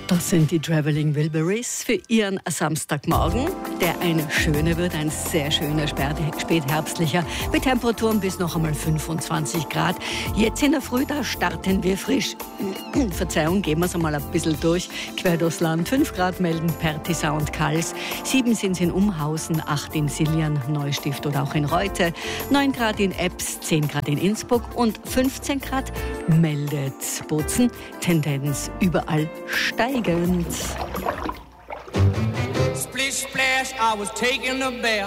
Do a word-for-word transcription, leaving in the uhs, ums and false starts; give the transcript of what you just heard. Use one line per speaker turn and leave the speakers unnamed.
Das sind die Traveling Wilburys für Ihren Samstagmorgen, der ein schöner wird, ein sehr schöner spätherbstlicher, mit Temperaturen bis noch einmal fünfundzwanzig Grad. Jetzt in der Früh, da starten wir frisch. Verzeihung, gehen wir es einmal ein bisschen durch. Quer durchs Land, fünf Grad melden Pertisa und Kals, sieben sind es in Umhausen, acht in Siljan, Neustift oder auch in Reute, neun Grad in Ebbs, zehn Grad in Innsbruck und fünfzehn Grad meldet Bozen. Tendenz überall steigend.
Splish splash, I was taking a bath.